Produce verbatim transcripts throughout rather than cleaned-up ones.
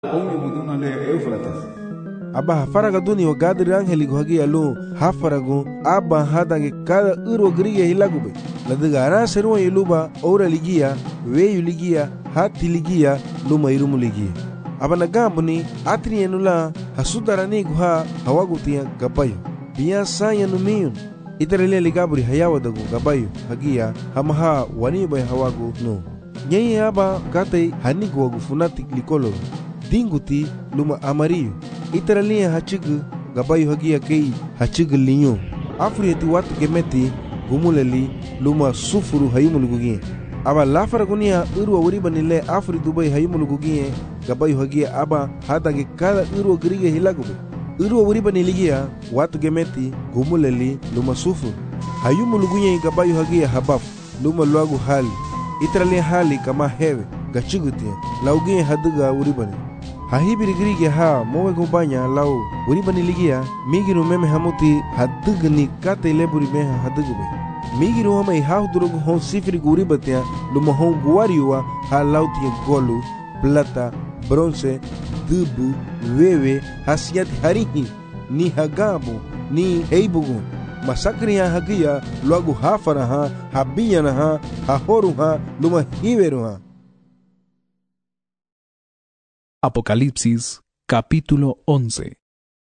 Only buduna le Eufrates. Aba hafaraga duni wa gadri angeli guhagi alu hafaragu aba hadange kada uro grige hilagube ladiga ara seruwa iluba ora ligia weyu ligia hati ligia luma irumu ligia aba nagambuni atri enula hasudarani guha hawagutia gabayo biya saya numiyun itarele ligaburi hayawadagu gabayo hagia hamaha waniba hawagu no nyei aba kate hanigu wagu funati likolo dinguti luma amarillo itaralia hachigu gabayo hagia kei hachigu linyo afrieti watu gemeti gumuleli luma sufuru hayumulugugie aba lafaragunia urwa wuribanile afri dubai hayumulugugie gabayo hagia aba hadange kada urwa grige hilagube urwa wuribaniligia watu gemeti gumuleli luma sufuru hayumulugugie gabayo hagia habaf luma luagu hali itaralia hali kama hewe gachigutia laugie haduga wuribani hahibiri grige ha mowe gumbanya lau uribani ligia migiru meme hamuti hadugni kate leburi meha hadugbe migiru hama ihahu durugu hon sifiri guribatia luma hon guariwa ha lauti golu plata bronze dubu wewe hasiati harihi ni hagabu ni heibugu masakri ya hagia luagu hafara ha habiyana ha hahoru ha luma hiveru ha. Apocalipsis, capítulo once.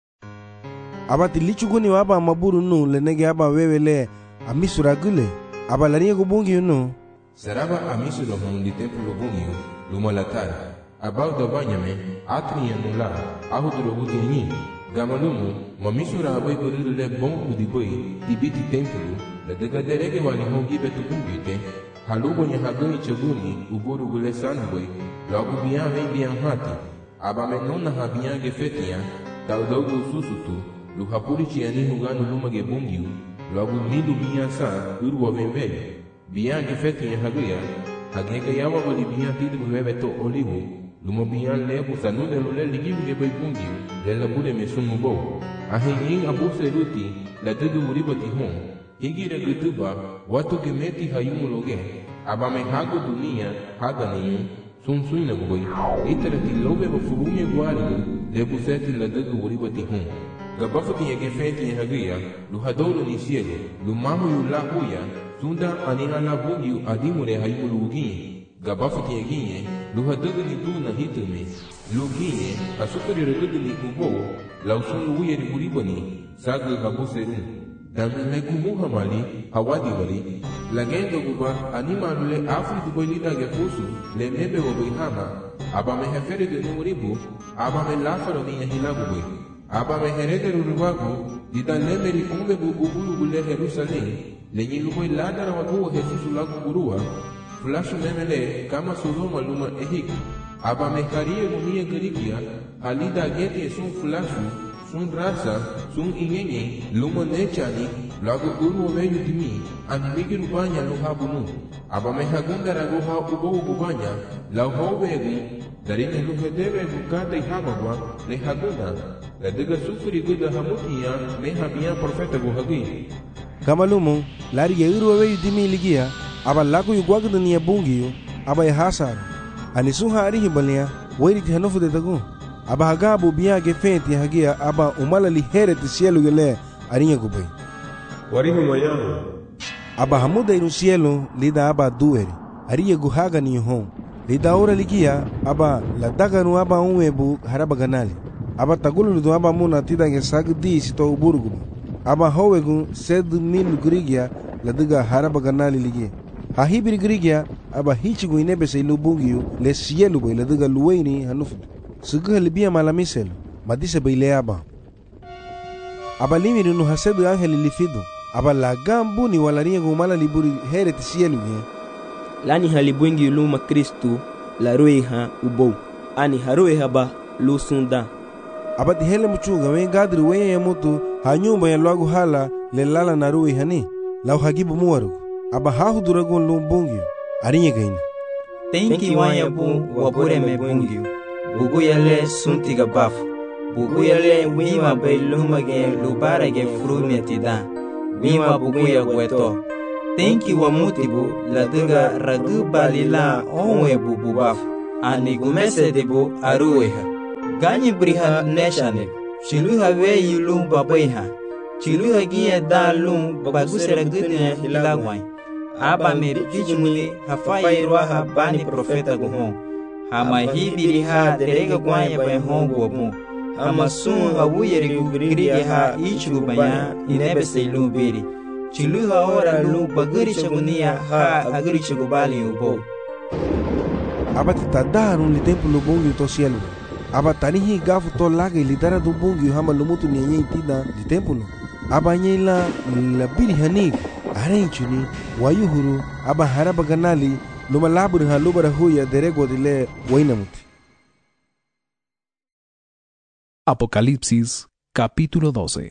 Abati lichuguni waba maburu nu lenege aba wewele amisura gule aba lariye gubungi nu Saraba amisura mundi templo bungi luma latara abau da banyame atri yanula ahuduro gutini gamalumu mamisura abai buriru le bongu di boy tibiti templo la daga derege wani hongi betu bungite halugo nya hagani chaguni uburu gule sanboy logo bian vem bian hati aba menona habian gefetia taudogo susutu lu hapuri chiani hugano luma gebungiu logo midu bian sa urwa vembe bian gefetia hagia hagega yawa boli bian tidu bebeto olivo luma bian lebu sanude lule ligiu gebay bungiu lela bude mesumu bo ahin abuse ruti la tudu uribati hon higire gutuba watu gemeti hayumuloge aba me hago dunia haganiu sun sun na boy itarati lobe ba furume gwari de buseti la daga wuri bati hon gabafati yake feti hagia lu hadoro ni siego lu mamu yula huya sunda anina la bungi adimure hayulugi gabafati yake lu hadaga ni duna hitume lugi asukari regudu ni ubo la usun uye ni wuri bani saga gabuseru damile kumuhamali hawadi wali lagendo guba anima lule afri dubai lida gefusu le mebe wabuihama aba me hefere de numuribu aba me lafaro ni yahilagu bui aba me herede ruruwagu dida lemeri umbe bu ubulu gule Jerusalem le nyiluboi ladara wakuwa Jesusu lagu gurua flashu memele kama Sodoma luma ehik aba me karie mumia gerikia halida geti sun flashu sun rasa sun ingenye luma nechani lagu uru weyu dimi animigi rubanya luhabunu aba mehagunda raguha ubo ubanya lau howegu darine luhedebe bukata ihamagwa lehagunda ladiga sufuri guda hamutia mehabia profeta guhagi kamalumu lari ye uru weyu dimi ligia aba lagu yugwagda niya bungiyo aba yahasar anisuha arihi balia wairiti hanofu de tagu aba hagabu biya gefenti hagia aba umala lihere tisielu gele arinya gubai warihu mayahu aba hamuda inu cielo lida aba dueri ariye guhaga ni hon lida ora ligia aba la daganu aba unwebu haraba ganali aba tagulu do aba muna tidange sagdi sito uburgu aba howegu sed mil grigia la diga haraba ganali ligia hahibir grigia aba hichigu inebe se lubungiu le cielo boy la diga luweni hanufu suga libia malamisel madise baile aba aba limiri nu hasedu angeli lifidu aba la gambu ni walaria gumala liburi here tisielu ye lani halibwengi luma Kristu la roeha ubo ani haroeha ba lusunda aba tihele muchunga we gadri we ya mutu hanyumba ya lwagu hala le lala na roeha ni lau hagibu muwaru aba hahu duragun lumbungi arinye gaina tenki wanya bu wabure me bungi bugu yale suntiga bafu bugu yale wima bay luma ge lubara ge frume tida wima bugu ya gweto tenki wa mutibu la diga ragu balila onwe bubu bafu ani gumese debu arueha Ganyi briha neshane. Chiluha we yulu babayha. Chiluha giya da lum bagusera dunia hilagwai. Aba me bijumuli hafai roha bani profeta guhon. Hama hibiri ha derega gwanya bay hongo mu. Hama sun hawuyeri gugri ha ichu baya inebe seilu biri. Chiluha ora lu baguri chagunia ha aguri chagubali ubo. Aba titadaron li tempo lo bongi to cielo. Aba tanihi gafu to laga lidara do bongi hama lumutu nyenye tida di tempo lo. Aba nyela la biri hanik arenchuni wayuhuru aba haraba ganali luma labur ha lubara huya derego dile wainamuti. Apocalipsis capítulo doce.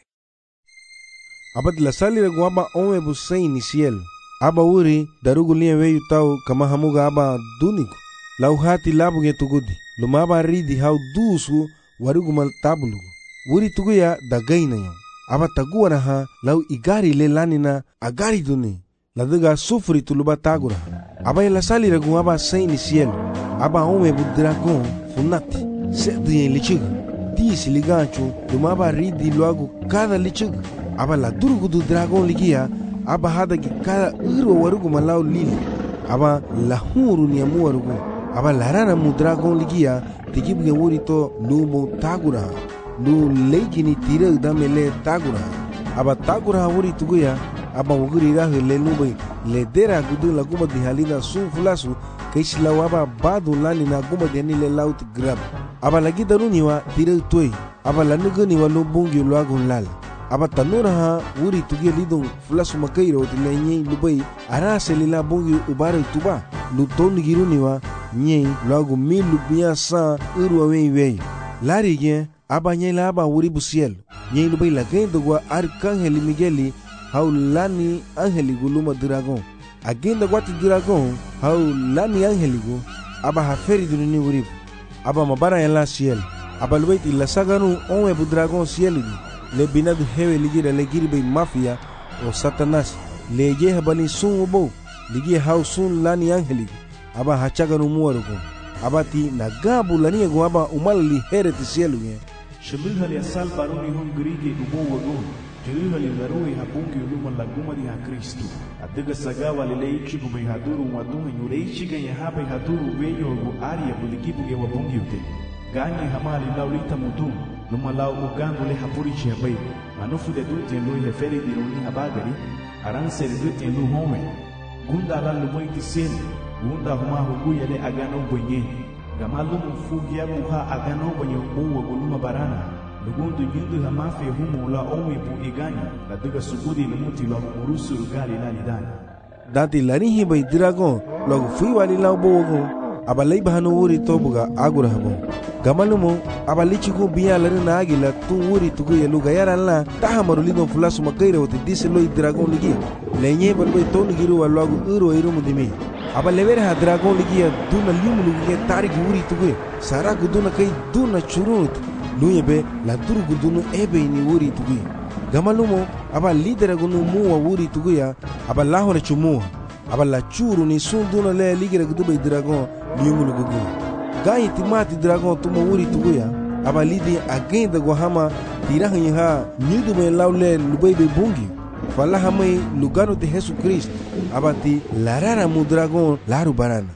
Aba la salira guaba ome busei ni cielo. Aba uri darugu liye weyu tau kama hamuga aba duniku. Lau hati labu nge tugudi. Luma aba ridi hau dusu warugu mal tabulugu. Uri tuguya dagaina yau. Aba taguara ha lau igari le lanina agari duni. Laduga sufri tuluba tagura. Aba la salira gu aba sei ni cielo. Aba ome bu dragon funati. Sedu yen lichiga. Disi liganchu luma aba ridi luagu kada lichiga. Aba la durugu du dragon ligia. Aba hada ki kada uro warugu malau lili. Aba la huru ni amu warugu. Aba la rana mu dragon ligia. Tikibu ge wuri to lumo tagura. Lu leiki ni tira udamele tagura. Aba tagura wuri tuguya. Aba wuguri rahu le nube. Le dera gudu la guma di halina sun fulasu. Kaishi lau aba badu lani na guma di anile laut grab. Aba lagi daruni wa tira utoi. Aba la nugani wa lubungi luagun lala. Aba tanura ha wuri tugia lidong fulasu makairo tila nyei lubai arase lila bongi ubara tuba lutoni giruni wa nyei luagu mi lubia sa uru wei wei lari gen aba nyei la aba wuri busiel nyei lubai la gendo gwa arcangeli migueli hau lani angeli guluma dragon agenda gwati dragon hau lani angeli gu aba haferi dunini wuri aba mabara ya la ciel aba lubai la saganu onwe bu dragon ciel di le binadu hewe ligira le girbe mafia o satanas le je habali sun ubo ligi hau sun lani angeli aba hachaga no muarugo abati na gabu lani go aba umal li hereti cielo ye shibulha li asal baruni hum grige ubo wago jilha li darui habungi uluma laguma di ha Kristo adiga sagawa le leichi go behaduru wadunga yureichi ga yahabe haduru weyo go aria buligibu ge wabungi ute gani hamali laulita mudum luma lau ugangu le hapuri chiabai manufu de dutien lui heferi di runi habagari aran seri dutien lu home gunda la lumoi tiseni gunda huma huguya le agano bonye gamalu mufugia muha agano bonye uwa guluma barana lugundu yundu hamafi humu la omi bu igani la duga sugudi lumuti la urusu ugali la lidani dati lanihi bai dragon logo fui wali lau bogo abalai bahano wuri tobuga agura habo gamalumo abalichi ku biya larina agila tu wuri tugu yelu gayara la tahamaru lido fulasu makaira wote dise loi dragon ligi lenye balbai tonu giru walagu uro iru mudimi abalever ha dragon ligi ya duna liumu ligi tariki wuri tugu sara guduna kai duna churut luyebe la duru gudunu ebe ni wuri tugu gamalumo aba lidera gunu muwa wuri tugu ya aba lahore chumuwa aba la churu ni sunduna le ligira gudubai dragon liumu lugu gai timati dragon tuma wuri tuguya aba lidi agenda go hama tirahan ha nidu me laule lubai be bungi fala hamai lugano de Jesus Christ abati larara mu dragon laru barana.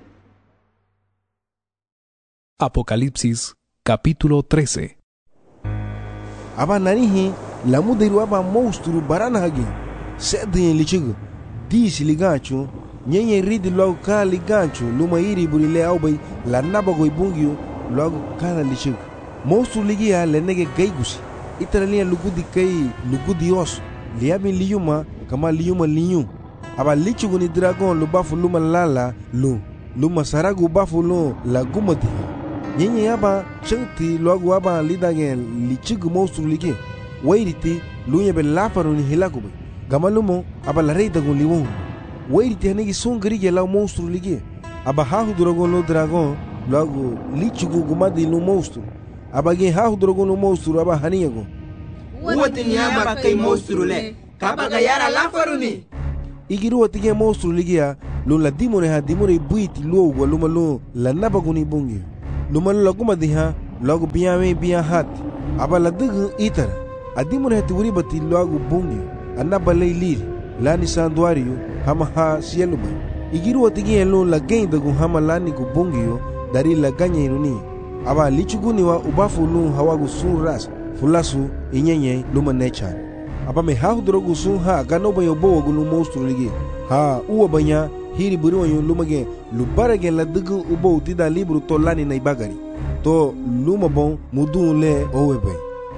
Apocalipsis capítulo trece. Aba nanihi la mudiru aba monstru barana hagi sedin lichigu disi ligachu nyenye ridi logo ka liganchu luma iri burile aubai la nabago ibungio logo kana lichigu monstru ligia le nege gaigusi italian lugudi kai lugudi os liabi liyuma kama liyuma liyu aba lichigu ni dragon lu bafu luma lala lu luma saragu bafu lu la gumati nyenye aba chenti logo aba lidagen lichigu monstru ligi wairiti luye be lafaru ni hilakubai gamalumo aba la reida gun liwon wairi tihanegi son garige la monstru ligi aba hahu dragon lo dragon logo lichigu gumadi lo monstru aba ge hahu dragon lo monstru aba haniyago Uwati ni aba kai monstru le kaba gayara la faruni igiru watige monstru ligi ya lo la dimone ha dimone buiti lo waluma lo la nabaguni bungi luma lo gumadi ha logo biyawe biya hat aba ladugu itara adimur heti wuri bati logo bungi anaba lay lir lani sanduario hama ha sielu bay igiru watigi elo la gain dagu hama lani gu bungi dari la ganya iruni aba lichuguni wa ubafu lu hawagu sun ras fulasu inyenye luma nechan aba me ha drogu sun ha gano bayo bo gu lu monstru ligi ha uwa banya hiri buri wa luma ge lubara ge la dugu ubo tida libru to lani na ibagari to luma bon mudun le owebe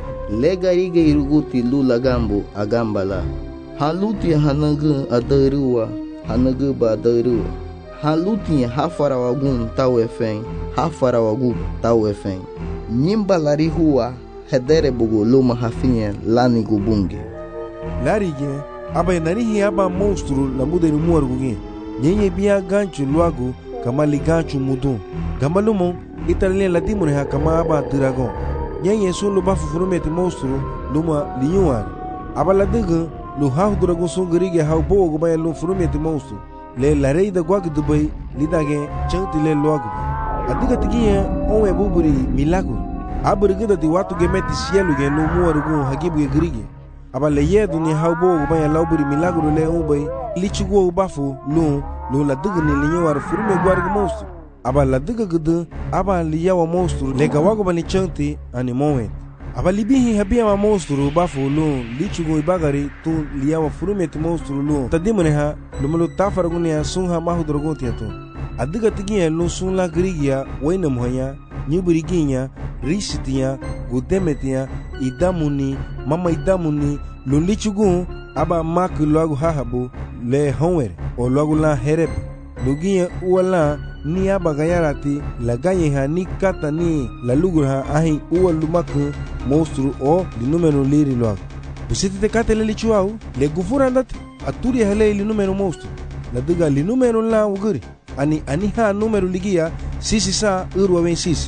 le gari ge iruguti lu lagambo agambala haluti hanagu adaruwa hanagu badaruwa haluti hafara wagun tawefen hafara wagu tawefen nyimba lari huwa hedere bugu luma hafinye lani gubunge lari ge aba narihi aba monstru la mudenu muarguge nyenye biya ganchu luagu kama liganchu mudun gamalumo italien la dimune ha kama aba dragon nyenye sun lu bafu furumeti monstru luma linyuan aba la digu lu hau dragon sun gerige hau bo go bay lu furumeti monstru le la rei da gwag dubai lidage chanti le luagu adiga tigiye onwe buburi milagro aburigida di watu ge meti sielu ge lu muargu hagibu ge gerige aba le yedu ni hau bo go bay lauburi milagro le ubay lichugo bafu lu lu la digu ni linyuar furume gwarg monstru aba la diga gudu aba liyawa monstru le gawago bani chanti ani moment aba libihi habia ma monstru bafu lu lichugo ibagari tu liyawa furumeti monstru lu tadimune ha lumulu tafargunia sunha mahudrogonti atu adiga tigiya lu sun la grigia waina muhanya nyubiriginya risitiya gudemetia idamuni mama idamuni lu lichugo aba mak luagu hahabu le honwer o luagu la hereb lugiya uwala ni aba gayarati la gaye ha ni kata ni la lugur ha ahi uwa lumaku monstru o di numero liri luagu busiti te kate le lichuau le gufura ndat aturi hele li numero monstru la diga li numero la uguri ani ani ha numero ligia sisi sa urwa wen sisi.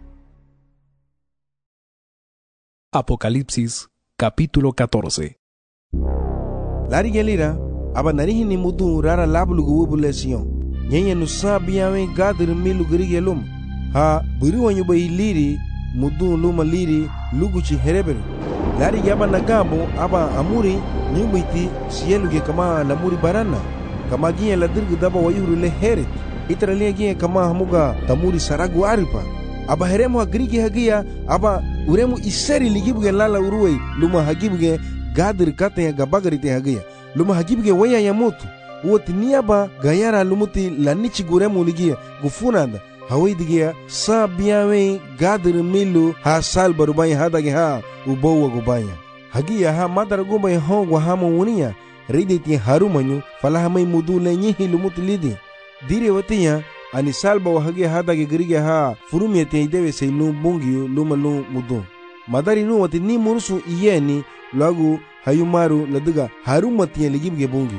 Apocalipsis capítulo catorce. Lari gelira aba narihi ni mudu rara lablugu wubule siyon nyenye nusa biyawe gadir milu gerige lum ha buri wanyu bay liri mudu luma liri luguchi herebere lari yaba nagambo aba amuri nyumiti sielu ge kama lamuri barana kama giye la dirgu daba wayuru le heret itara le giye kama hamuga tamuri saragu aripa aba heremu hagrige hagia aba uremu iseri ligibuge lala uruwe luma hagibuge gadir kate ya gabagari te hagia luma hagibuge waya ya mutu woti niaba gayara lumuti lanichi guremu ligia gufunanda hawaidigia sa biyawe gadir milu ha sal barubaya hadage ha ubowa gubaya hagia ha madar gubaya hongwa hama wunia riditi harumanyu falahamai mudu lenyihi lumuti lidi dire watiya ani salba wa hagia hadage gerige ha furumiyete idewe se lu bungiyu luma lu mudu madari nu wati ni murusu iyeni lagu hayumaru ladiga harumatiya ligibge bungiyu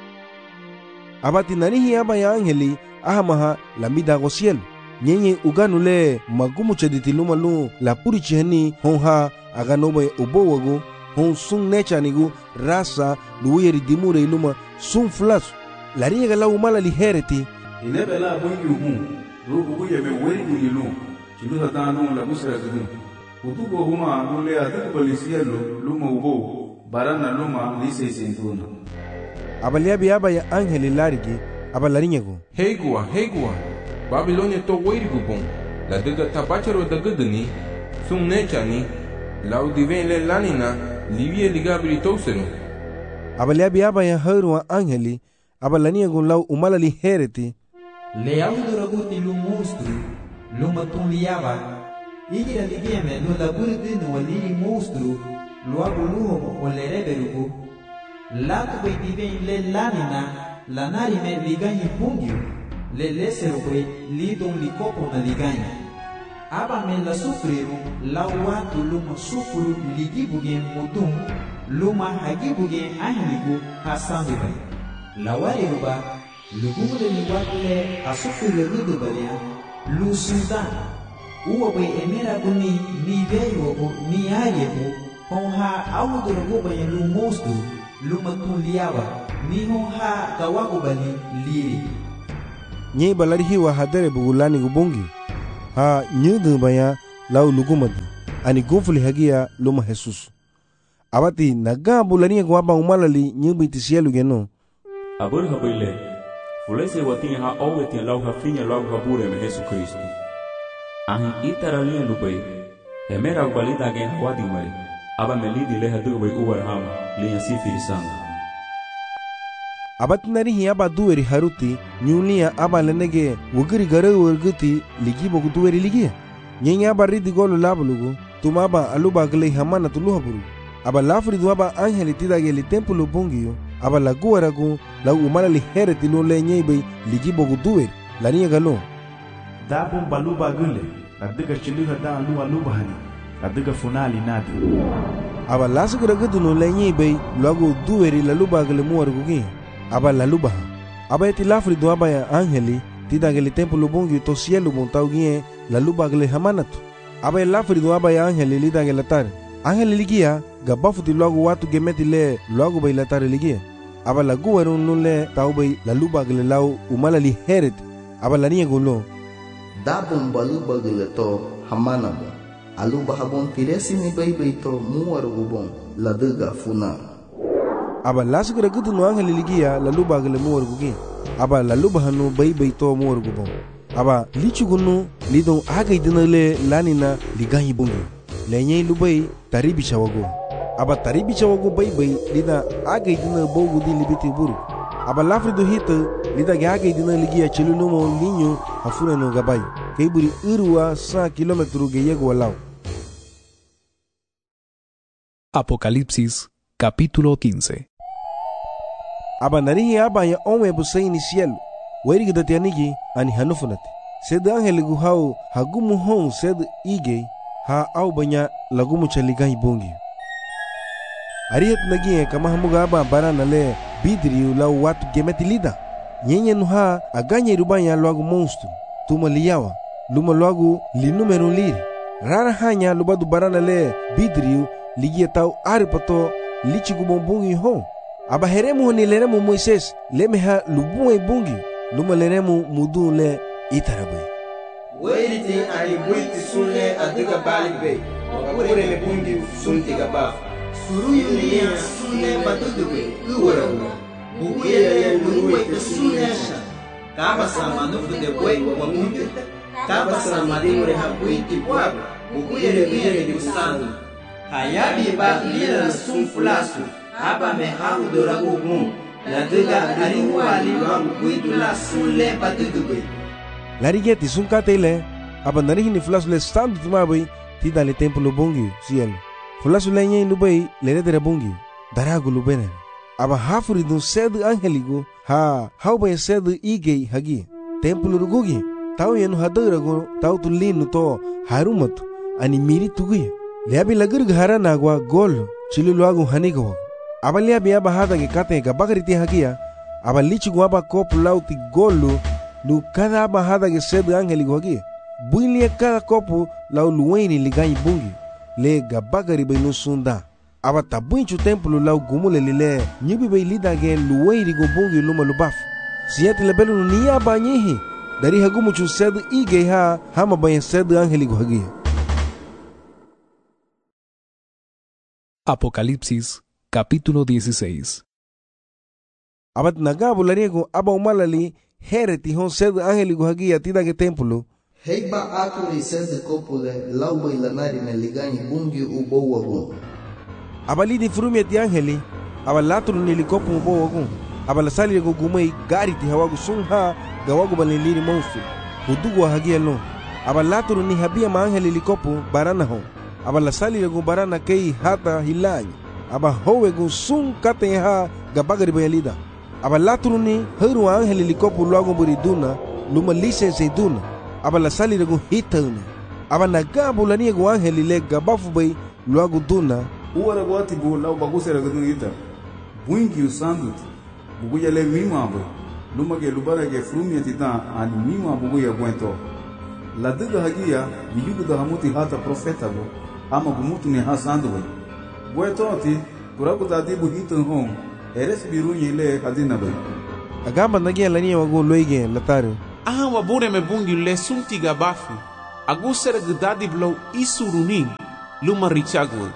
abati narihi aba ya angeli ahamaha lamida gosiel nyenye uganule magumu chediti luma lu la puri chihani honha aganobe ubowagu hon sun nechanigu rasa luweri dimure iluma sun flasu lariga la umala lihereti inebe la bungi umu rugu buye me weri bulilu chiluta tanu la busra gudu utugo huma nule atu polisielo luma ubo barana luma lise sentuna abaliabi aba ya angeli larigi abalarinyego Heigua, heigua. Babilonia to weri gubon. La diga tabachero da gudani. Sum nechani. Lau diven le lanina. Livie ligabri tosenu. abaliabi aba ya haruwa angeli abalaniego lau umala lihereti le auduraguti lu monstru lu matun liaba igira ligeme lu laburdi nu waliri monstru lu abuluho o le reberugo latu bay diven le lanina lanari me liganyi pungio le lesero bay lidon likopo na liganyi aba me la sufriru la watu luma sufuru ligibuge mudum luma hagibuge ahligu hasandu bay la wariruba lugumule ni wakle asufiri rudubalia lu sudan uwa bay emera guni ni veyo ni ayebo honha awuduru bay lu mostu lu matuliawa ni honha kawago bali liri nye balari hiwa hadere bugulani gubungi ha nyudu baya lau lugumadi ani gumfuli hagia luma Jesus. Abati nagambu lania ko aba umalali nyimbi tisielu geno. Abur habile. Fulese watin ha oweti lau ha finya lau ha bure me Jesus Kristo. Ahi itaralia lubai. Emera ubalita gen hawadi mai. Aba melidi leha dubai uwar ham liya sifiri sang. Abati nari hi aba duweri haruti nyulia aba lenege wugiri gara wurguti ligi bogu duweri ligi. Nyenya aba ridi golu labulugu tumaba aluba gele hamana tuluha buru. Aba lafri duaba angeli tidage li templo bungiyo. Aba lagu aragu lau umala li hereti lo le nyebe ligi bogu duweri lania galo. Dabum baluba gule adiga chiluha da alu aluba hani adiga funali nadi. Aba lasu garagudu no le nyebe lagu duweri laluba gele muargugi. Aba laluba aba eti lafri duaba ya angeli tidage li templo bungiyo to cielo montau gie laluba gele hamanatu. Aba lafri duaba ya angeli lidage latar. Angeli ligia gabafuti lagu watu gemeti le lagu bay latar ligia. Aba lagu warun nule tau bay laluba gele lau umala li heret. Aba lania gulo. Dabum baluba gele to hamana ba. Aluba habon tiresi ni bay bay to muar gubon laduga funa. Aba lasu gara gudu no angeli ligia laluba gele muar gugi. Aba laluba hanu bay bay to muar gubon. Aba lichu gunu lidon aga idinale lanina liganyi bungi. Lenye lubai taribi chawago. Aba taribi chawago bay bay lida aga idina bogu di libiti buru. Aba lafri do hita lida ga aga idina ligia chelunumo linyo hafuna no gabay. Kaiburi irwa sa kilometro ge yego walau. Apocalipsis capítulo quince. Aba narihi aba ya ome busay ni cielo. Wairi gidati anigi ani hanufunati. Sed angel guhau hagumu hon sed ige ha au banya lagumu chaligai bungi. Ariat nagie kama hamuga aba barana le bidriu lau watu gemeti lida. Nyenye nuha aganya rubanya luagu monstru. Tuma liyawa. Luma luagu li numero liri. Rara hanya lubadu barana le bidriu ligia tau aripato lichigu bombungi hon. Aba heremu ni leremu Moises lemeha lubuwe bungi. Luma leremu mudu le itarabai. Wairiti ani buiti sunle adiga balibe. Wapure me bungi sunti gaba. Suru yulia sunle batudube. Uwarawa. Bukuye luwe te sunesha. Kaba sama nufu de boi wa mungu. Kaba sama dimure ha buiti bwaba. Bukuye luye de gusanu. Hayabi ba lila sunfulasu. Aba me haru doragu gum. Ladiga ariwa liwa buitu la sunle batudube. Larigeti sunkate ile aba narihi ni flasu le standu tumabai tida le templo bungi cielo. Flasu le nyen lubai le redere bungi daragu lubene. Aba hafuri dun sedu angeligo ha hauba sedu igei hagi. Templo rugugi tau yenu hadarago tau tu linu to harumatu ani miri tuguya. Leabi lagur gahara nagwa gol chiluluagu hanigo. Aba leabi aba hada ge kate gabagariti hagia. Aba lichigu aba kopu lauti golu lu cada aba hada ge sedu angeligo hagi. Builia cada kopu lau luweni liganyi bungi. Le gabagari bay no sunda. Aba tabuinchu templo lau gumule lile nyibi bay lida ge luweni go bungi luma lubafu. Siyati lebelu ni aba nyehi. Dari hagumu chu sedu ige ha hama bay sedu angeligo hagi. Apocalipsis capítulo dieciséis. Abat nagabu lariego aba umalali hereti hon sedu angeligo hagi atida ge templo. Heiba aturi sede kopule lauba ilanari na ligani bungi ubo wagun. Abali di frumi ati angeli, abalaturu nilikopu ubo wagun. Abalasali go gumei gari ti hawagu sunha gawagu baliliri monstru. Hudugu wa hagia no. Abalaturu ni habia ma angeli likopu barana hon. Abalasali go barana kei hata hilanyi. Aba howe go sun kate ha gabagari bayalida. Abalaturu ni heru angeli likopu luagu buriduna luma lisense duna. Aba la sali rego hitana. Aba nagabu la niego angeli le gabafu bay luagu duna. Uara guati bu lau baguse rego duna. Buingi usandut. Buguya le mima bay. Luma ke lubara ke frumi atitan ani mima buguya guento. La diga hagia biyugu da hamuti hata profeta bo. Ama gumutu ni hasandu bay. Gueto ati kuraku dadi bu hitan home. Eres birunye le hadina bay. Agamba nagia la niego loige latare. Aha wabure me bungi le sunti gabafu. agusera gedadi blau isuruning luma richagun.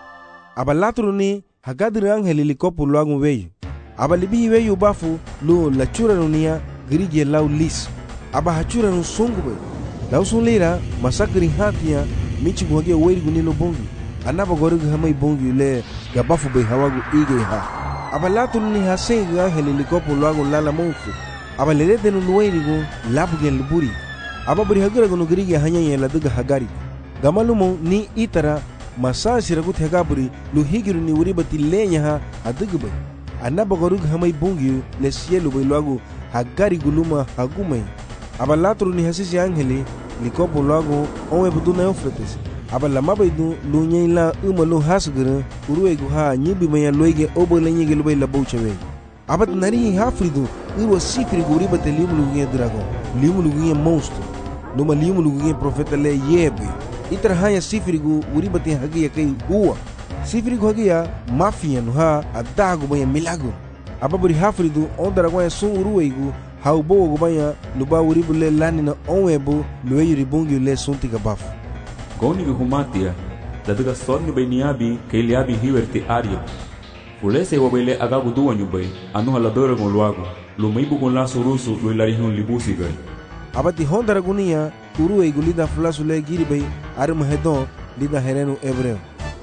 Aba latru ni hagadir angel likopo luagun veyo. Aba libihi veyo bafu lu lachura nunia grige lau lis. Aba hachura nu sungu be. Lau sun lira masakri hatia michi guhage weri gunilo bongi. Anaba gorig hamai bongi le gabafu be hawagu ige ha. Aba latru ni haseng angel likopo luagun lala monfu. Aba lerete nu nuweri gun labu gen liburi. Aba beri hagira gun grige hanya yela duga hagari. Gamalumo ni itara masa siragut hegaburi lu higiru ni uribati lenya ha adugbe anaba gorug hamai bungi le sielu be luagu hagari guluma hagumai aba latru ni hasisi angeli likopo luagu onwe buduna ofretes aba lama baidu lu nyeila uma lu hasgere uruegu ha nyibi maya loige obo lenyege lu be la bouchewe aba nari hafridu irwa sifri uribati limu lu dragon limu lu monstro numa limu lu profeta le yebe Itra hanya sifirigu uribati hagia kai uwa. Sifirigu hagia mafia nuha adagu baya milagu. Ababuri hafridu ondara kwaya sun uruweigu haubo gubaya luba uribu le lani na onwebu luweyu ribungi le sunti gabafu. Goni guhumatia dadaga sonyu bay niabi kay liabi hiwerti arya. Fulese wabele agagu duwanyu bay anu haladora gon luagu. Lumaibu gon la surusu luilarihun libusi gay. Abati hondara gunia uruweigu lida fulasu le giribay arum hedon lida herenu hebreo.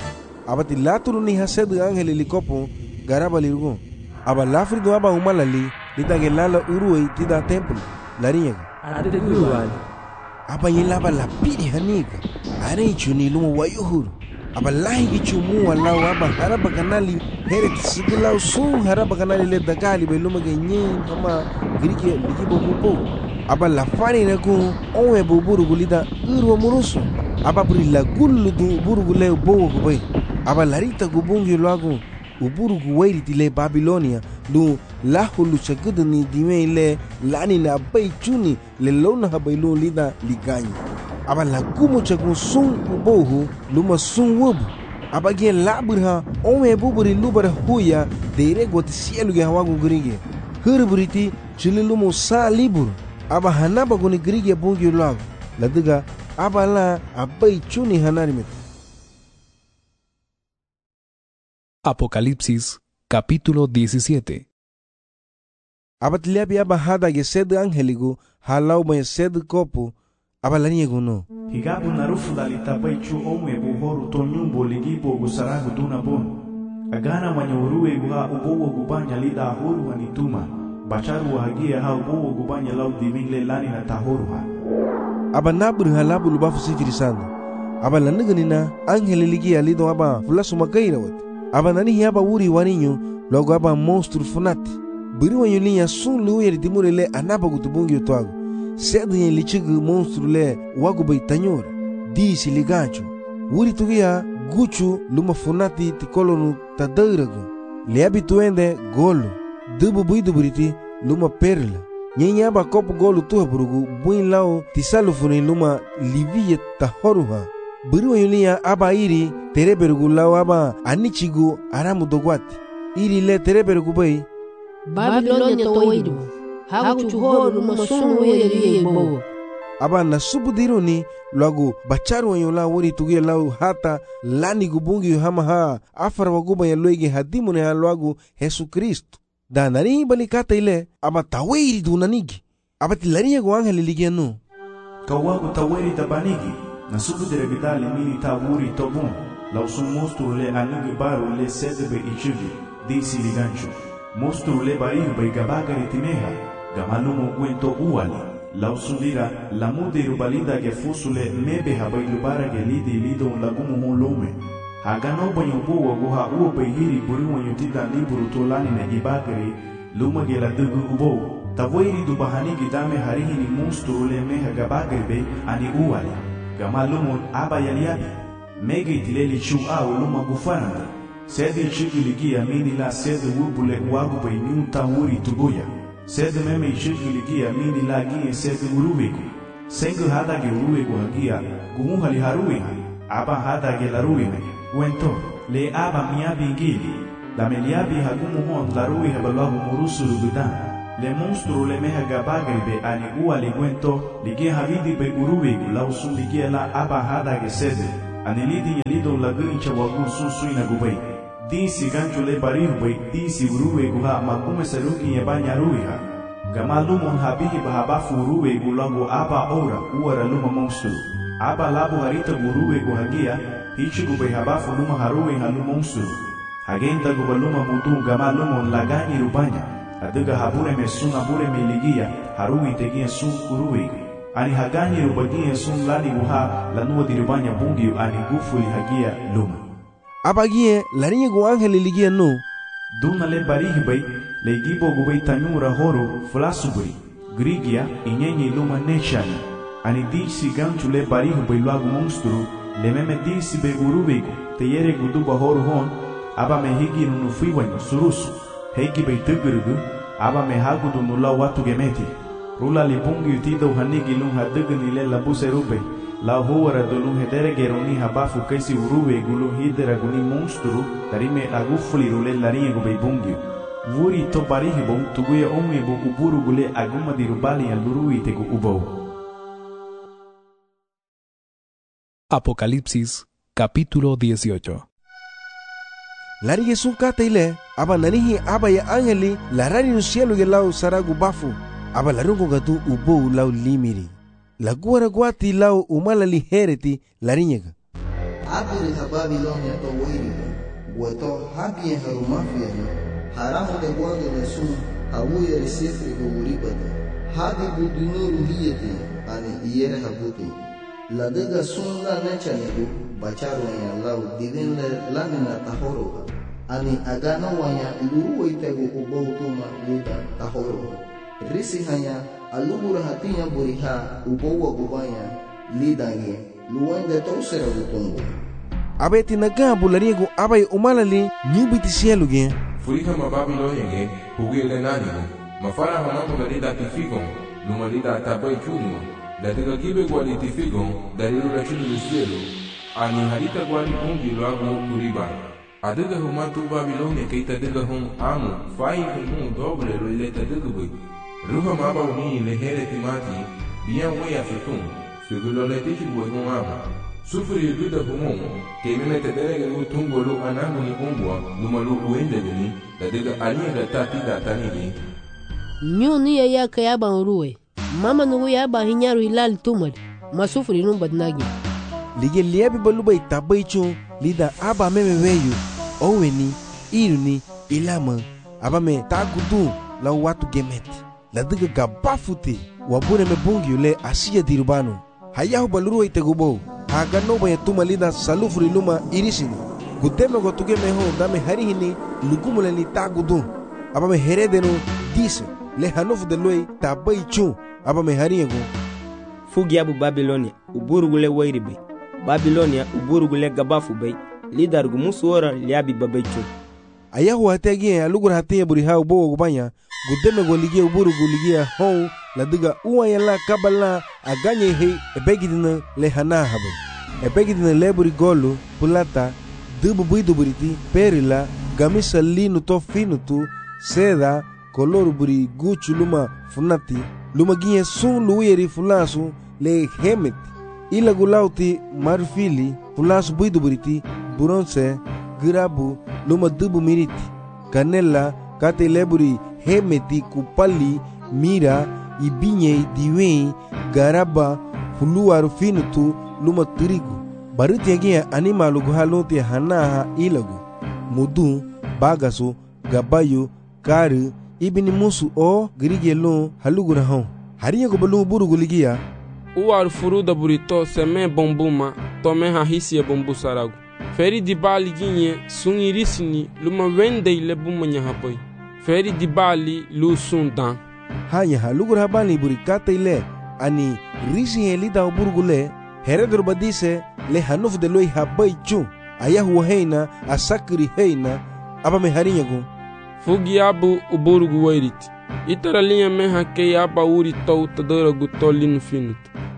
Abati laturu ni hasedu angeli likopo garaba lirgo. Aba lafrido aba umalali lida gelala uruwei tida templo larinyega. Adeguwali. Aba yelaba la pidi hanika. Are chuni lumu wayuhuru. Aba lahi gichumu walau aba haraba kanali heret sigilau sun haraba kanali le dagali be luma genyin ama girike likibo kupo. Aba la fani na ku onwe buburu gulida urwa murusu aba buri la gullu du buru gule bowo gubay aba larita gubungi lagu uburu guwairi tile Babilonia lu lahulu chagudni dime le lani na bay chuni le lona habaylu lida liganyi aba la gumu chagu sun ubohu luma sun wubu aba gen laburha onwe buburi lubara huya deire goti sielu ge hawagu gringe hurburiti chililumu sa liburu aba hanaba guni grige bungi lagu ladiga aba la abai chuni hanarimit. Apocalipsis capítulo diecisiete. Abat liabi aba hada ge sed angeligu halau may sed kopu aba laniegu no. Higabu narufu dalitapai chu ome buhoru tonyumbo ligibo gusaragu duna bon. Agana manyuruwe guha ubowo gubanya lida huru wanituma. Bacharu hagia ha ubowo gubanya lau divingle lani na tahoru ha. Aba nabur halabu lubafu sifiri sana. Aba laniganina angeli ligi alido aba fulasu magaira wat. Aba nani hiaba wuri waninyo logo aba monstru funati. Biri wanyo linya sun luye ritimure le anaba gutubungi utwago. Sedu yen lichigu monstru le wagu bay tanyora. Disi ligacho. Wuri tugia guchu luma funati tikolonu tadairago. Liabi tuende golo. Dubu buidu buriti luma perla. Nyenya ba kopu golu tuha burugu buin lao tisalu funi luma liviye tahoruha. Buru yulia aba iri tereberugu lao aba anichigu aramu dogwati. Iri le tereberugu bay. Babilonia toidu. Hagu chuhoru luma sunu ye bo. Aba nasubu diruni lagu bacharu yola wori tugia lao hata lani gubungi hama ha afara waguba ya loige hadimu ne lagu Yesu Kristo. Da nari balikata ile aba tawiri dunanigi aba tilariya go angeli ligiano kawagu tawiri tabanigi nasubu derebidali mini tawuri tobun lausu monstru le anigi baru le sedebe ichigi disi ligancho monstru le bariu bay gabagari timeha gamalumu gwento uwali lausu lira lamude rubalida ge fusule mebe habay lubara ge lidi lido lagumu hulume Hagano banyo buwa guha uwa bayhiri buri wanyo tida liburu tolani na ibagari luma gela dugu ubo tavoiri du bahani gidame harihini monstru le meha gabagari be ani uwali gama lumun aba yaliabi mege itileli chu au luma gufananda sedi chigiligia mini la sedi wubule wagu bay nyunta wuri tubuya sedi meme chigiligia mini la gie sedi uruwegu sengu hada ge uruwegu hagia gumuhali haruwe aba hada ge laruwe me Wento, le aba miabi ngili, la meliabi hagumu hon larui habalahu murusu lubidan, le monstru le meha gabagribe ani ua liguento ligia havidi be uruwegu lau sun ligia la aba hada gesede ani lidi nyalido laguincha wagun sun suina gubei disi gancho le barirubei disi uruwegu ha makume seruki yebanya ruiha gama lumon habihi bahabafu uruwegu lango aba ora uara luma monstru aba labu harita uruwegu hagia hichi gubei habafu luma haruwe halu monstru hagenta gubaluma mutu gama lumon lagani rubanya aduga habure me sun abure me ligia haruwi tegia sun uruwegu ani hagani rubagia sun lani guha lanua dirubanya bungi ani gufuli hagia luma abagie larinya gu angeli ligia no duna le barihi bay le gibo gubay tanyura horo flasubri grigia inyenye luma nechani ani disi ganchu le barihi bay lagu monstru le meme disi be urubego te yere guduba horo hon aba me higi nunu fiwanyo surusu hegi bay tugurugu aba me hagudu nula watu gemeti rula li bungi utido hanigi lung hadugni le labuse rube la huara dulu hedere geroni habafu kaisi uruwe gulu hidera guni monstru tarime agufli rule larinye gube bungi vuri to barihi bon tuguye omwe bo uburu gule aguma dirubali alurui tegu ubou. Apocalipsis capítulo dieciocho. Lari Jesús kataile aba nanihi aba ya angeli larari no cielo ge lau saragu bafu aba larungo gatu ubou lau limiri la guara guati lau umala lihereti larinyega abiri ha Babilonia to wiri gueto habie harumafia haramu de guange de sun hawuye resifri go uribata hadi budunuru hiyete ani iyere habuti la dega sun la nechanego bacharo ya lau didin le lanina tahoro ani agano wanya luru itego ubotuma lida tahoro risi hanya alubura hatinya buriha ubowa gubanya lidange luwende tosera gutungo abeti nagabu lariego abai umalali nyubiti cielo ge furiha ma Babilonia ge hugele nanigo mafara hamamu larida tifigon lumalida tabai chuno la tega kibe gwali tifigon dalilu la chini cielo ani harita gwali bungi lagu kuriba adega humatu Babilonia keita dega hum amu fai hum doble lo ileta dega bui ruha maba uni le here timati bien weya futun segulo le tichi buegon aba sufri duda humon ke meme te dere ge utungolo anangu ni umbwa lumalu uende gani da dega alia da tati da tanini nyuni ya ya kaya ban ruwe mama nugu ya ba hinyaru hilal tumad masufri num badnagi lige liebi balubai tabaicho lida aba meme weyu oweni iruni ilama aba me tagudu la watu gemeti la diga gabafute wabure me bungi ule asiya dirubano hayahu baluru itegubo haga no baya tuma lida salufuri luma irisini gudeme go tuge me ho dame harihini lugumule ni tagudu aba me heredeno dise le hanofu de loi tabai chu aba me hariego fugi abu Babilonia uburugule wairibe Babilonia uburugule gabafu bay lidar gumusuora liabi babaichu ayahu hategi alugur hatiya buriha ubo gubanya gudeme go ligia uburu go ligia hon la diga uwa yala kabala aganye he ebegidina le hana habe ebegidina leburi golu pulata dubu buidu buriti perila gamisa linu to finutu seda koloru buri guchu luma funati luma gie sun luiri fulasu le hemet ila gulauti marfili fulasu buidu buriti bronze girabu luma dubu miriti kanela kate leburi hemeti kupali mira ibinye diwe garaba huluaru finutu luma turigu baruti yagia animalu guhaloti hanaha ilagu mudu bagasu gabayu karu ibini musu o grigelo halugura hon hariya go balu burugu ligia uar furuda burito seme bombuma tome ha hisia bombu saragu feri di bali ginye sungirisini luma wende ile bumanya haboy feri di bali lu sundan hanya halugura bali burikata ile ani risi elida burugule heredur badise le hanuf de loi habai chu ayahu heina asakri heina aba me harinya go fugi abu uburugu wairiti itara linha meha ke aba uri tau tadara gutolin finut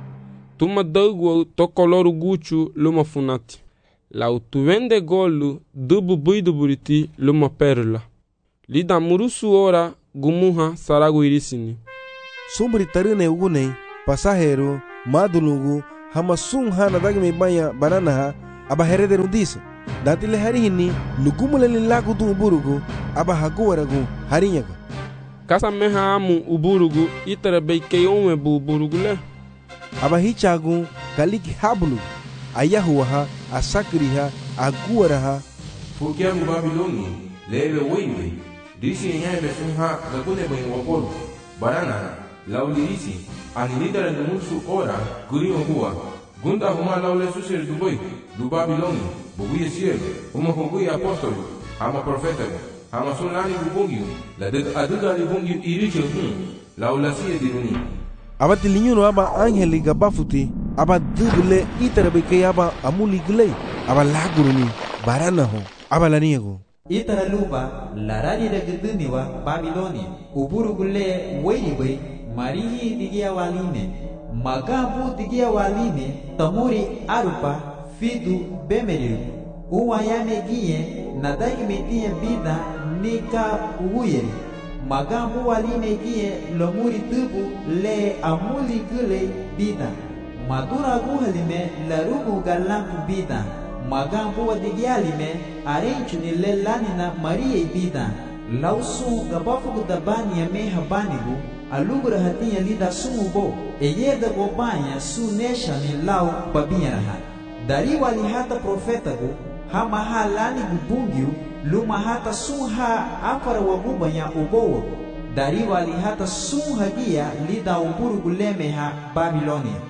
tuma dagu to koloru guchu luma funati lau tu vende golu dubu buidu buriti luma perla lida murusu ora gumuha saragu irisini. Sumbri tarine ugune pasahero madulugu hama sung hana dagme banya banana ha aba herederu disa. Datile hari hini lugumulele lagu tu uburugu aba haguwaragu harinyaga. Kasa meha amu uburugu itara beike ome bu uburugu le. Aba hichagu kaliki hablu ayahuha asakriha aguwaraha. Fukiamu Babiloni leve weiwe disi nyaime sunha gakune bwen wapolu barana laulirisi anilida la numusu ora guri huwa gunda huma laule susir dubai du Babiloni buguye siel huma huguye apostolo hama profeta hama sunlani bubungiu la de aduga li bungiu iriche hun laula siye diruni. Abati linyuno aba angeli gabafuti aba dubule itarabe ke aba amuli glei aba laguruni barana ho aba laniego. Itara luba larari da geduni wa Babiloni uburu gule weiwe marihi digia waline magabu digia waline tamuri arupa fidu bemeriru uwayame gie nadagi metie bida nika uyeri magabu waline gie lomuri tubu le amuli gule bida madura guhalime larugu galangu bida magambo wa digialime arenchu ni lelani na Maria ibida lausu gabafu dabani ya meha banigu alugra hatiya lida sumubo eyeda gobanya su nesha ni lau babiyaraha dari wali hata profeta gu hama halani gubungiu luma hata suha afara wagubanya ubowo dari wali hata suha gia lida uburu gulemeha Babilonia.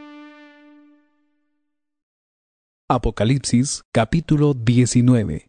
Apocalipsis capítulo diecinueve.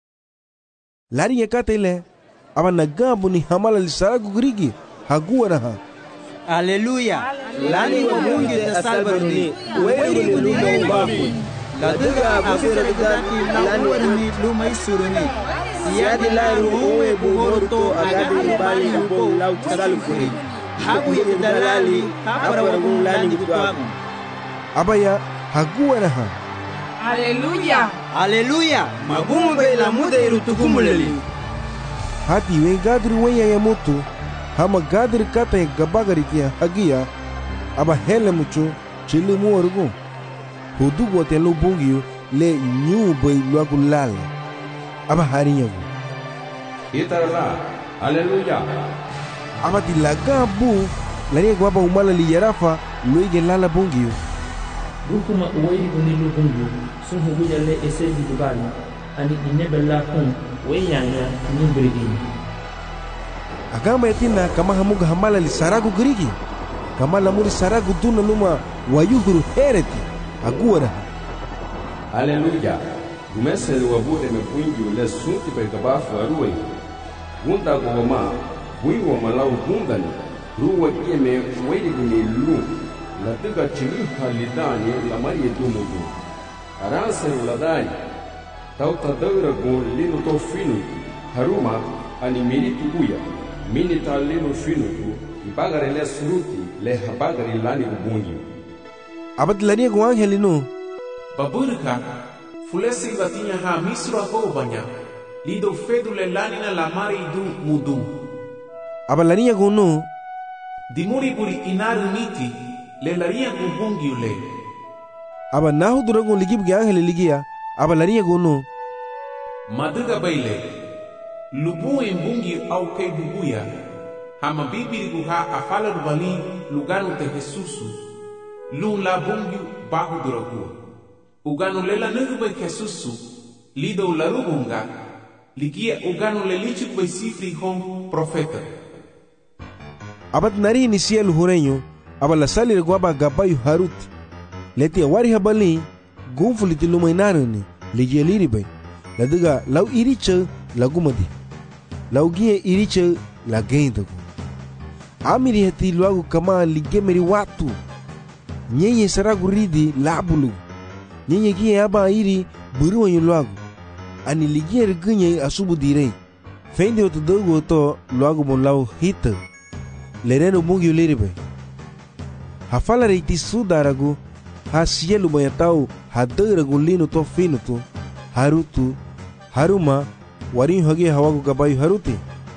Lari yakatele aba nagabu ni hamala lisaragu grigi haguwaraha. Aleluya. Lani wa mungi da salbaruni weri gulu bafu. Laduga abusira bidaki lani warni luma isuruni. Siyadi laru uwe bugorto agadi bali ubo lau salufuni. Hagu yedalali hapara wagun lani kutuaku. Abaya haguwaraha. Aleluya. Aleluya. Magumu be la mude irutukumuleli. Hati we gadri weya ya mutu hama gadri kata ya gabagari kia hagia aba hele mucho chili muorugu hudugu wate lu bungiu le nyu bay luagu lale aba harinyagu. Itarala. Aleluya. Aba tilaga bu lani gwaba umala li yarafa luige lala bungiu. Rukuma uwairi kunilu bungu sun huguja le ese dibali ani inebella kun weyanya nimbrigini. Agama yatina kama hamuga hamala li saragu grigi kama lamuri saragu duna luma wayuhuru hereti aguara. Aleluya. Gumesele wabude mepungi le sunti pe gabafu aruwe gunda goma buiwa malau gundani ruwa kieme wairi kuni lu la tuga chimi halidani la marie dumugu aranse uladani tauta daura gun lino to finu haruma ani mini tubuya mini ta lino finu tu ibagare le suruti le habagare lani ubungi abad lani gu angelino baburka fulesi latinya ha misra ko banya lido fedu le lani na la mari du mudu abalani gu no dimuri puri inaru niti le laria kubungi ule aba nahu duragun ligib ge angel ligia aba laria gono maduga baile lubu embungi au ke bubuya hama bibiri guha afala rubali luganu te Jesusu lu la bungi bahu duragu uganu lela nugu be Jesusu lido la rubunga ligia uganu le lichu be sifri hom profeta abad nari inicial hureño aba la salir guaba gabayu haruti leti wari habali gunfuliti lumainarani ligeliri bay la diga law iriche la gumadi law gie iriche la geindagu amiri heti luagu kama ligemeri watu nyenye saragu ridi labulu nyenye gie aba iri buru wanyu luagu ani ligier gunye asubu direi fendi otu dogu to luagu mon law hita lereno mungi liri bay hafala reiti sudaragu ha sielu bayatau hadaragu lino to finutu harutu haruma warin hage hawagu gabayu haruti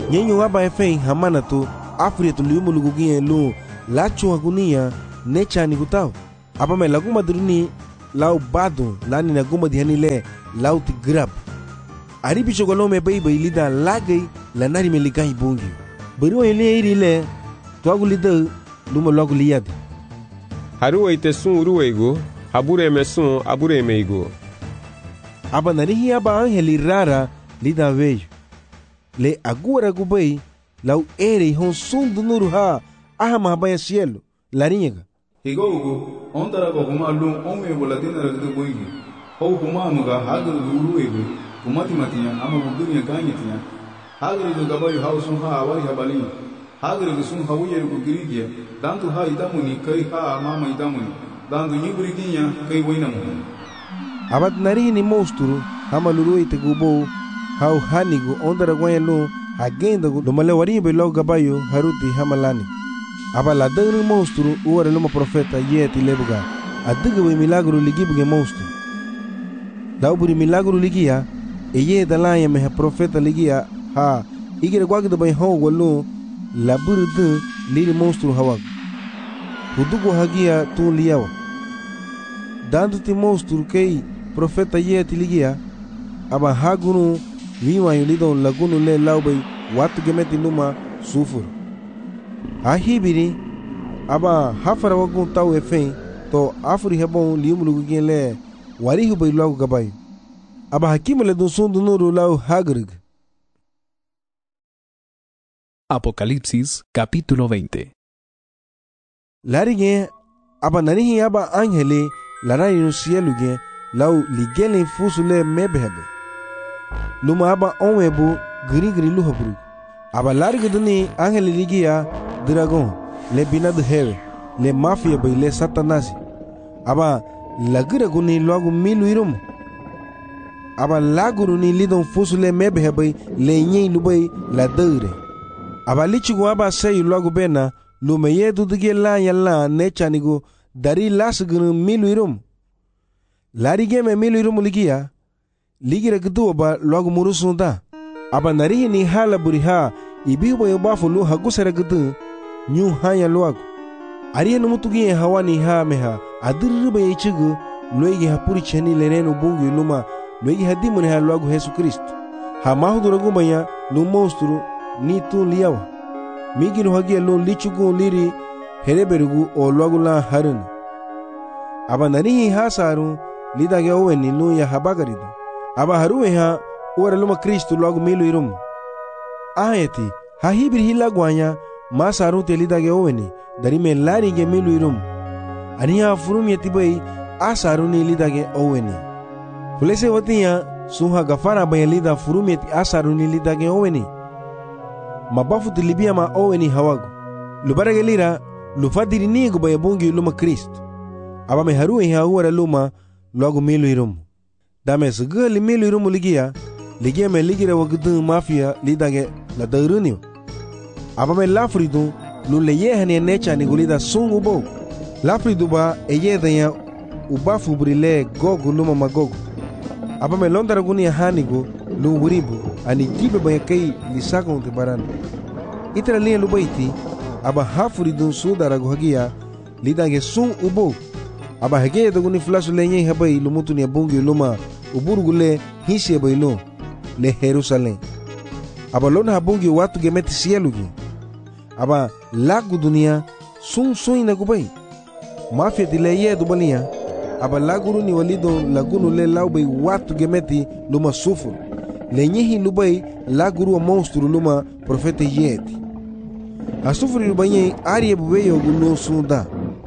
nyenyo aba efen hamana tu afri tu liumu lugugie lu lachu agunia necha ni gutao aba me laguma duruni lau badu lani na guma dihani le lau ti grab ari bicho golome bai bai lida lagai lanari me ligai bungi bariwa ile iri le tu agu lida luma logu liad haruwa ite sun uruwego habure me sun abure me igo aba narihi aba angeli rara lida veio le agora gubai lau ere hon sun do nuru ha ahama baya cielo larinha higogo ontara ko kuma lu ome boladina ragde boigi ho kuma muga hagar duru ego kumati matiya ama budunya ganyetiya hagar do gabayu hausun ha awai habali hagar do sun hawuye ko girigia dantu ha idamuni kai ha mama idamuni dantu nyiburiginya kai wainamu abad narihi ni monstro hama luru ite gubo hau hanigo ondara gwayelo agenda do male waribe lo gabayu haruti hamalani aba la dangri monstro uare luma profeta yeti lebuga adiga we milagro ligibuge monstro la uburi milagro ligia eye dalaya me profeta ligia ha igere gwagda bay ho wolu la burdu lili monstro hawa hudugo hagia tu liyawa dandu ti monstro kei profeta yeti ligia aba hagunu viwa yulido lagunu le laubay watu gemeti luma sufur ahibiri aba hafara wagun tau efen to afuri hebon liumulugu le warihu bay lagu gabay aba hakimu le dun sundu nuru lau hagrig. Apocalipsis capítulo veinte. Larige aba nanihi aba angele larai no cielo ge lau ligele fusule mebebe luma aba onwebu gri gri luhabru aba larige duni angele ligia dragon le bina de heve le mafia bay le satanasi aba lagira guni logo milu irum aba laguru ni lidon fusule mebebe bay le nyi lubay la deure aba lichigu aba sei logo bena lume yedu dige la yalla nechanigo dari lasgunu milu irum larige me milu irum ligia ligira gdu aba logo murusunda aba narihi ni hala buriha ibibo yobafu lu hagusera gdu nyu hanya luagu ariya numutugi hawani ha meha adirriba yichigu loigi hapuri cheni lereno bungu luma loigi hadimune ha luagu Yesu Kristo ha mahuduragu banya lu monstru ni tu liyawa migiru hagia lu lichugu liri hereberugu o luagu la harun aba narihi ha saru lidage oweni lu ya habagaridu aba haruwe ha ora luma Kristo luagu milu irum aheti ha hibir hilagwanya masaru telidage oweni darime larige milu irum aniya furum yetibai asaru ni lidage oweni fulese watiya suha gafara bayalida furum yeti asaru ni lidage oweni mabafu tilibia ma oweni hawagu lubarage lira lufadiri nigu bayabungi luma Kristo aba me haruwe ha uara luma luagu milu irum dame sugali milu irum ligia ligia me ligira wagudun mafia lidage la dauruniu aba me lafridu lu leye hane necha ni gulida sungu bo lafridu ba eye danya ubafu brile gogu luma magogu aba me londara guni hanigo lu buribu ani gibe ba kai lisaka unte baran itra liya lu baiti aba hafridu sudara gogia lidage sun ubo aba hege daguni flasu lenye habai lumutu ni bungi luma uburugule hisi bailo le Jerusalem aba lona habungi watu gemeti sielugi aba lagu dunia sun sun ina gubai mafia dileye dubalia aba laguru ni walido lagunu le laubay watu gemeti luma sufur lenyehi lubai laguru wa monstru luma profeta yeti asufuri lubanye ariye buweyo gulu sunda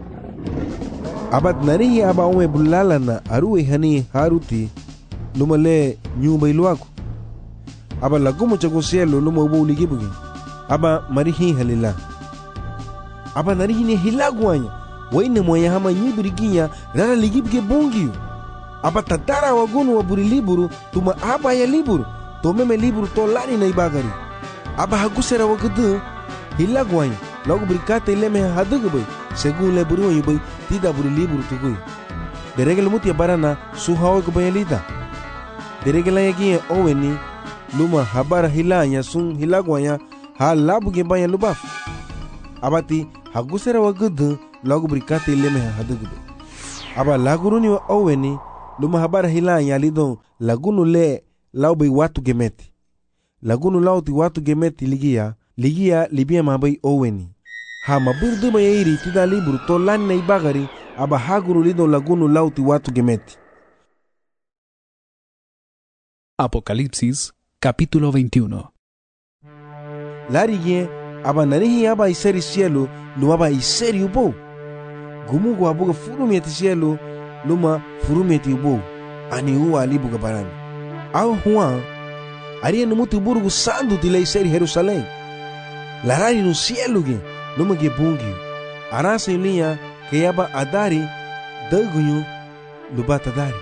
abad narihi aba ume bulalana aruwe hani haruti luma le nyumba luaku aba lagumu chago cielo luma ubu ligibugi aba marihi halila aba narihi ni hilaguanya waine moya hama nyibiriginya rara ligibge bongiu aba tatara wagunu waburi liburu tuma aba ya liburu to meme liburu to lani na ibagari aba hagusera wagudu hilaguanya logo brikate ileme hadugubay según le buru yubay tida buri liburu tugui deregel mutia barana suhawa gubayalida deregela yagia oweni luma habara hilanya sun hilaguanya ha labu ge banha lubaf. Abati hagusera wa gudu logo brikate leme hadugbe. Aba laguruni wa oweni luma habara hilanya lidon lagunu le laubai watu gemeti. Lagunu lauti watu gemeti ligia ligia libia mabai oweni. Ha mabirdu mayairi tida libru to lani na ibagari aba haguru lidon lagunu lauti watu gemeti. Apocalipsis capítulo veintiuno. Larigie aba narihi aba iseri cielo luma aba iseri ubo. Gumugu abuga furumeti cielo luma furumeti ubo. Ani uwa alibuga barani. Au huan aria numuti burugu sandu tila iseri Jerusalém. Larari no cielo ge luma ge bungi. Arasa ilinha que aba adari dagunyo luba tadari.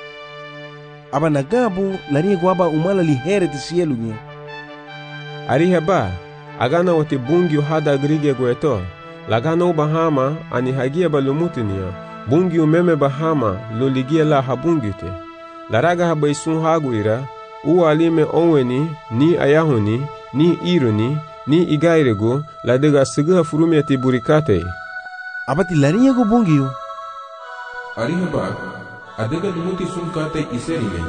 Aba nagabu laria guaba umala lihere ti cielo ge. Ari ba agana wote bungi hada grige gueto lagana u bahama ani hagia balumutinia bungi umeme bahama lo ligia la habungite laraga habaisun haguira u alime onweni ni ayahuni ni ironi ni igairego ladega siga furumeti burikate abati laria go bungi ari ba adega lumuti sunkate iserime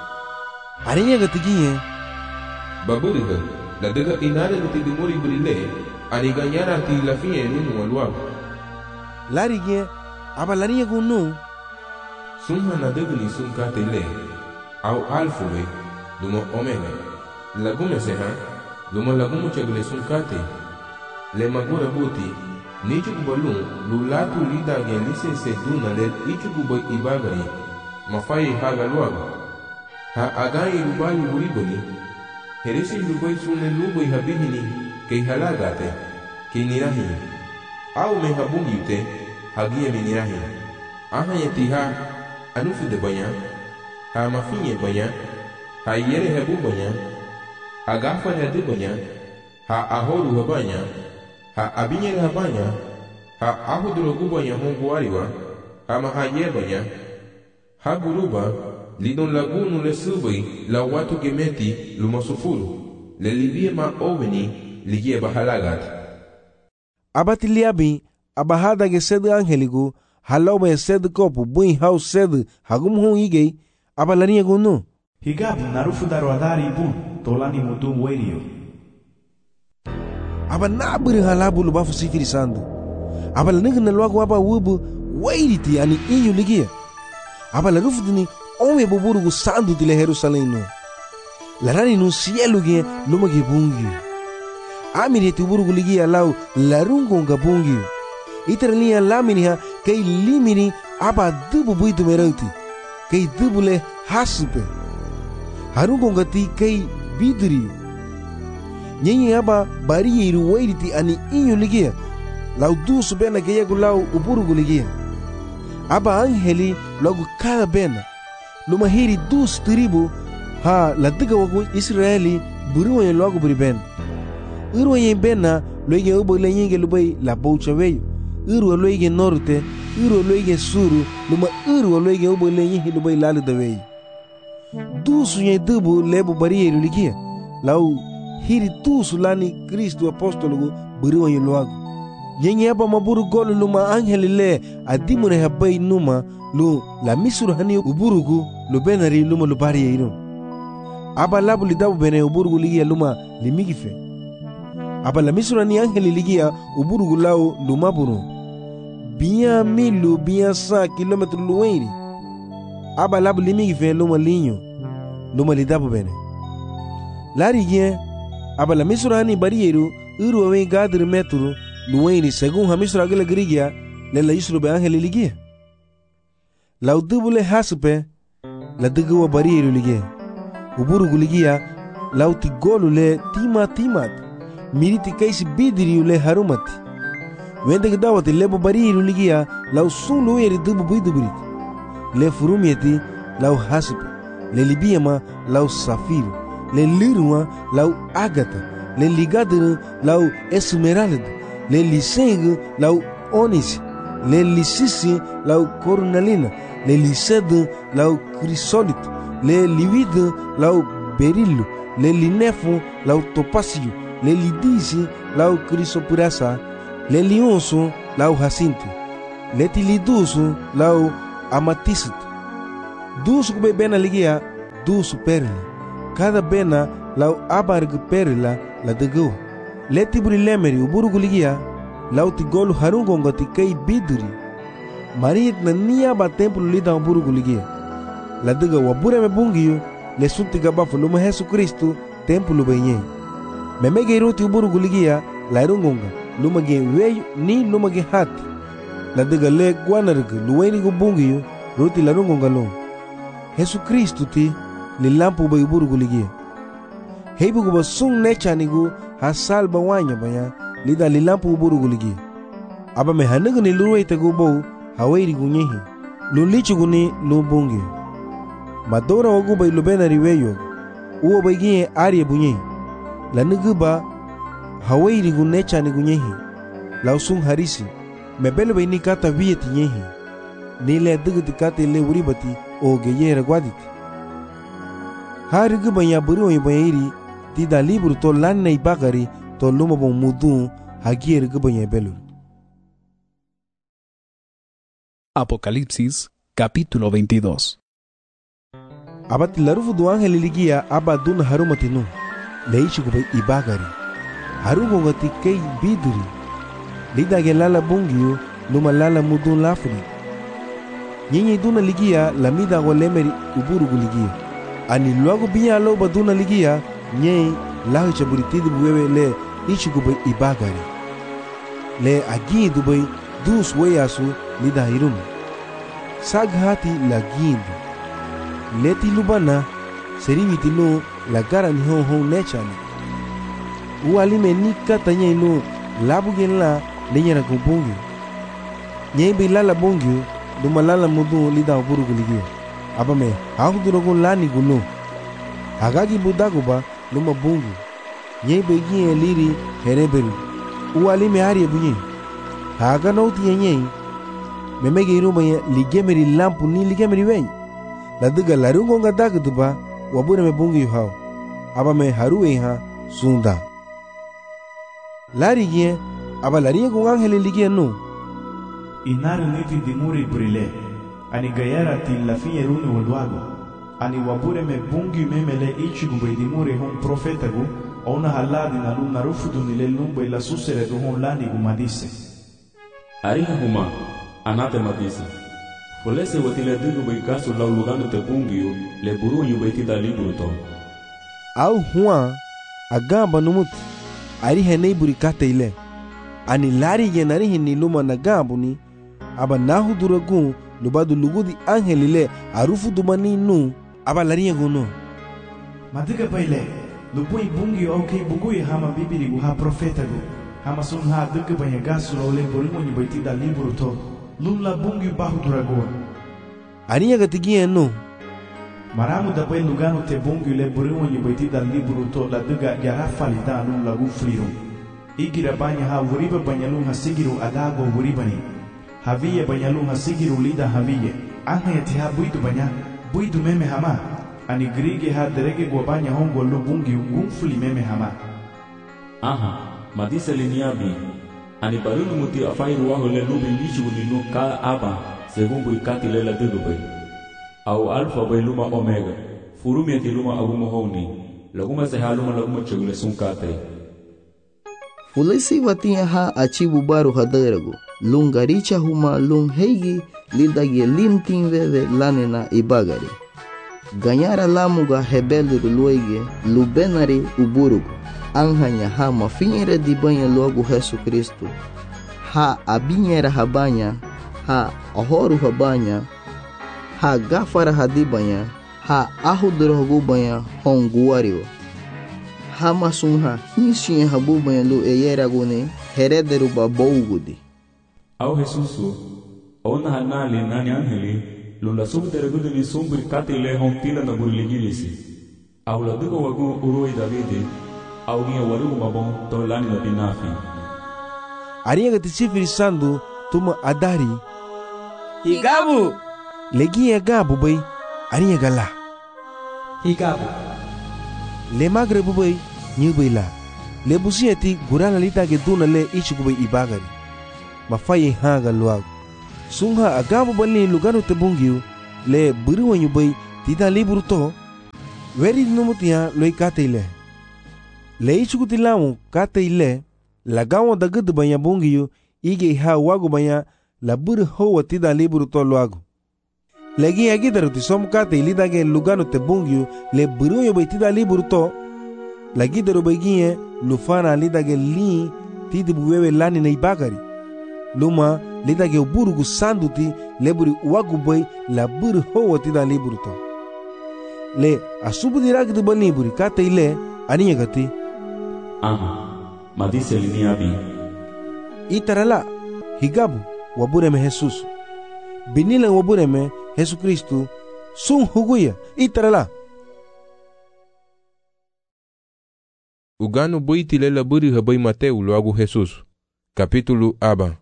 ari ga tigie baburiga la dega inare nuti di mori brile ani ganyara ti la fie nunu walwa larige aba lariye gunu sunha na dega ni sunka tele au alfuwe dumo omega lagume seha dumo lagume chegle sunkate le magura buti ni chukubalun lulatu lida ge lise se duna le ichukubo ibagari mafai haga luaga ha agai rubali buriboni heresi lubai sunne lubai habihini kei halagate kei nirahi au me habungi ute hagie me nirahi aha yetiha anufi de banya ha mafinye banya ha yere hebu banya ha gafa hede banya ha ahoru habanya ha abinyere habanya ha ahudrogu banya hongu ariwa ha mahaye banya ha guruba lidon lagunu le subai la watu gemeti lumasufuru le libie ma oveni ligie bahalagat abati liabi abahada ge sed angeligo haloba sed kopu buin house sed hagum hu ige abalania gunu higab narufu darwadari bun tolani mutum werio abanabri halabu lubafu sifiri sandu abalanigna lwago aba wubu wairiti ani inyu ligia abalarufu dini onwe buburugu sandu tile Jerusalém no larani no cielo ge luma ge bungi amiri tu burugu ligi alau larungo nga bungi iterlia lamini kay limini aba dubu buitu merauti kay dubule hasupe harungo ngati kay bidri nyenye aba bari iru wairiti ani inyu ligi lau dusu bena ge lau uburugu ligi aba angeli logo cada bena luma hiri dus tribu ha ladiga wagu Israeli buru yen logo buriben uru yen bena loige ubo lenyenge lubai la boucha weyo uru loige norte uru loige suru luma uru loige ubo lenyenge lubai lalu da weyo dusu yen dubu lebu barieru ligia lau hiri dusu lani Kristo apostolo buru yen logo yenye aba maburu golu luma angeli le adimune habai numa lu la misuru hani uburugu lu benari luma lu bari yiro aba labu li dabu bene uburugu ligia luma limigife aba la misuru hani angeli ligia uburugu lau luma buru biya milu biya sa kilometru luweiri aba labu limigife luma linyo luma li dabu bene lari gie aba la misuru hani bari yiro uru wawe gadri metru luweiri según hamisuru agile grigia le la isuru be angeli ligia la udubule hasupe la duguwa bariyeru ligie uburugu ligia la utigolu le tima timat miriti kaisi bidiriu le harumati wende gdawati lebo bariyeru ligia la usun luweri dubu buiduburit le furumieti la hasupe le libiyama la safiru le liruma la agata le ligadiru la esmeralda le lisengu la onis le lisisi la cornalina le lisede lau crisólito, le livide lau berillo, le linefu lau topasio, le lidisi lau crisopurasa, le lionso lau jacinto, le tiliduso lau amatista. Dusu kube bena ligia, dusu perla. Cada bena lau abarg perla la degou. Le tiburi lemeri uburugu ligia, lau tigolu harungonga tikei biduri. Mariet na nia ba templo lida uburugu ligia. La dega wabure me bungiyo, le sunti gabafu luma Jesu Kristu templo benye. Memege iruti uburugu ligia, la irungonga, luma gen weyu ni luma gen hati. La dega le guanarga luweni gubungiyo, ruti la rungonga long. Jesu Kristu ti li lampu ba uburugu ligia. Heibu guba sung nechanigu ha salba wanya banya lida li lampu uburugu ligia. Aba me hanaga ni luruwe tagu bau hawairi gunyehi. Lunlichu guni lubungi. Madora wagu ba ilubena riweyo. Uwa ba igie aria bunyehi. La nuguba hawairi gunechani gunyehi. La usung harisi. Mebele ba ini kata viyeti nyehi. Nile digiti kata ile uribati oge yera gwaditi. Hari guba ya buru wa iri tida libro to lanna ibagari to luma bon mudu hagier guba ya belur. Apocalipsis capítulo veintidós. Abati larufu du ángel ligia aba duna harumatinu. Leishi guba ibagari. Harugo ngati kei biduri. Lida gelala bungiyo luma lala mudu lafri. Nyinyi duna ligia lamida golemeri uburugu ligia. Ani luago biya lo baduna ligia nyei lahu chaburitidi buwewe le ichi gubai ibagari. Le agi dubai dus weyasu lida hirum. Saghati la gindu. Leti lubana seriviti no la gara ni hon hon nechani. Ualime nika tanya no labugen la lenyera kubungi. Nyei bilala bungi dumalala mudu lida uburugu ligia. Abame hakudurogun lani gunu. Hagagi budaguba luma bungu. Nyei begi eliri hereberu. Ualime hari bunyi. Haga nauti nyei. Memege iruma ya ligemeri lampu ni ligemeri wen. Laduga larungo ngadaguduba wabure me bungu yuhao. Abame haruwe ha sunda. Lari gie aba lari gung angele ligia no. Inaru niti dimuri brile. Ani gayara ti la fine runi walwago. Ani wabure me bungi memele ichi gumbe dimure hon profeta gu. Ona haladi na luna rufudu nile lumbe la susere du hon lani gumadise. Ariha huma anate madise. Folese watile dugu baikasu lau lugano te bungiu le buru yu baitida liburu to. Au hua agamba numut. Ariha neiburi kate ile. Ani lari yenarihi ni luma na gambu ni. Aba nahu duragun lubadu lugudi angelile arufu dumani nu aba lariya gono. Madiga baile lubui bungi okay bugui hama bibiri gu ha profeta gu hama sun ha duga banya gasu lo le boringo ni baitida liburu to lula bungi bahu duragun. Aniya gatigia no. Maramu da bai lugano te bungi le boringo ni baitida liburu to la duga garafali da lula gu fliru. Igira banya ha wuriba banya lunga sigiru adago wuribani. Haviye banyalu hasigiru lida haviye. Anga yati ha buidu banya, buidu meme hama. Ani grige ha derege gwa banya hongo lubungi ungumfuli meme hama. Aha, madise liniabi. Ani barunu muti afairu waho le lubi nishu ninu ka aba, segumbu ikati lela dudubai. Au alfa bai luma omega, furumi ati luma agumo honi, laguma seha luma laguma chugule sunkate. Fulesi watia ha achibu baru hadaragu. Lungaricha huma lung heigi lidagi limtin veve lanena ibagari. Ganyara lamuga hebeluru luege lubenari uburugu. Anhanya ha mafinhere di banha logo Jesu Cristo. Ha abinhera habanya, ha ahoru habanya, ha gafara hadibanya, ha ahudrogu banha honguario. Ha masunha hinsinha habu banha lu eyeragune herederu babougudi. Au Jesusu, ona hanali nani angeli, lula subteregudu ni sumbri kati le hontila na burligilisi. Au la dugo wagu uroi Davide, au nia warugu mabon to lani na binafi. Aria gatisifiri sandu tuma adari. Higabu! Legi gabu bay, aria gala. Higabu. Le magre bubai, new bay la. le busia ti gurala lita ge duna le ichugube ibagari mafaye hanga luago sungha agamu balni luganu te bungiu le buriwanyu bay tida liburu to weri numutia loi kate ile le ichuguti lamu kate ile lagawo dagud banya bungiu ige ha wago banya la buru ho tida liburu to luago legi agidaru ti som kate ilida ge luganu te bungiu le buriwanyu bay tida liburu to lagi daru bagiye lufana lidage li tidi buwewe lani na ibagari luma lidage burugu sanduti leburi wagu boy la buru ho tida liburu to le asubu dirag de bani buri kata ile aniya gati aha madise lini abi itarala higabu wabure me Jesus binila wabure me Jesus Kristo sun huguya itarala Ugano boiti le laburi habai Mateu loagu Jesus. Capítulo aba.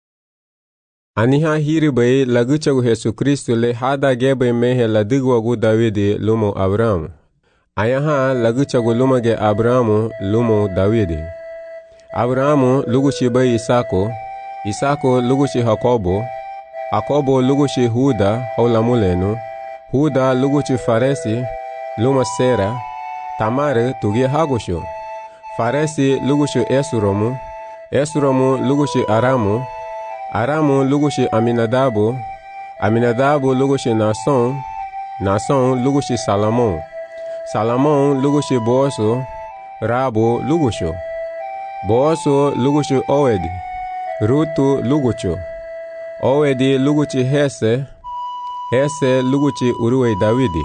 Aniha hiri bai laguchagu Jesus Kristo le hada gebe mehe ladigwagu Davide lumo Abrahamu. Ayaha laguchagu lumage Abrahamu lumo Davide. Abrahamu lugushi bai Isako. Isako lugushi Hakobo. Hakobo lugushi Huda haulamulenu. Huda lugushi Faresi luma Sera. Tamare tugie Hagosho. Faresi lugushe Esuromu, Esuromu lugushe Aramu, Aramu lugushe Aminadabu, Aminadabu lugushe Nason, Nason lugushe Salamon, Salamon lugushe Booso, Rabo lugusho, Booso lugushe Owedi, Rutu lugucho, Owedi lugushe Hese, Hese lugushe Uruwe Davidi.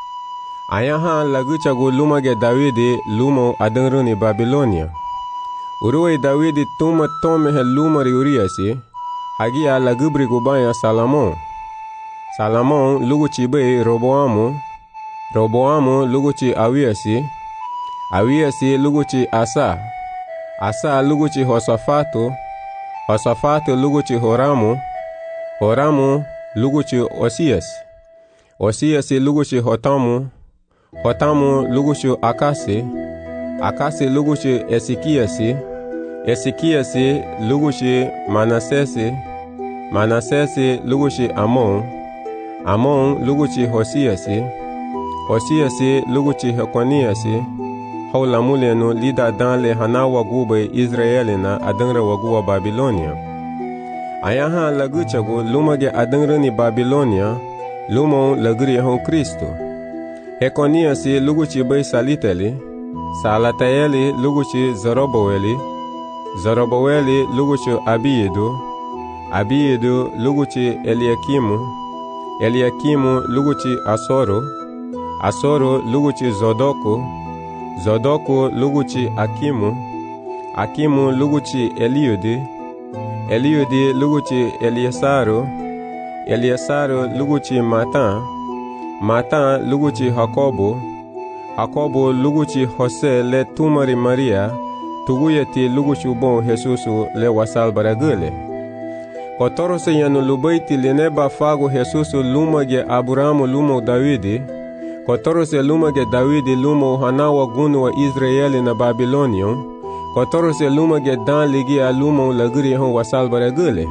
Ayaha laguchagu lumage Davidi lumo adanruni Babilonia. Uruwe Davidi tuma tomehe lumari uriasi, hagia lagubri gubaya Salamon. Salamon luguchi be Roboamu, Roboamu luguchi Awiasi, Awiasi luguchi Asa, Asa luguchi Hosafatu, Hosafatu luguchi Horamu, Horamu luguchi Osias, Osias luguchi Hotamu, Hotamu lugushu Akasi, Akasi lugushu Esikiasi, Esikiasi lugushu Manasesi, Manasesi lugushu Amon, Amon lugushu Hosiasi, Hosiasi lugushu Hekoniasi, haulamulenu lida danle hanawa gube Israelina adangra waguwa Babilonia. Ayaha laguchagu lumage adangrani Babilonia, lumo lagri hon Kristo. Hekoniasi luguchi bai Saliteli, Salataeli luguchi Zorobaweli, Zorobaweli luguchi Abiedu, Abiedu luguchi Eliakimu, Eliakimu luguchi Asoro, Asoro luguchi Zodoku, Zodoku luguchi Akimu, Akimu luguchi Eliudi, Eliudi luguchi Eliesaru, Eliesaru luguchi Matan, Matan luguchi Hakobo, Hakobo luguchi Jose le tumari Maria, tuguyeti luguchi bon Jesusu le wasal baragule. Kotorose yanu lubaiti lineba fago Jesusu lumage Abrahamu lumo Davidi, kotorose lumage Davidi lumo hanawa gunu wa Israeli na Babilonion, kotorose lumage dan ligi alumo lagri hon wasal baragule.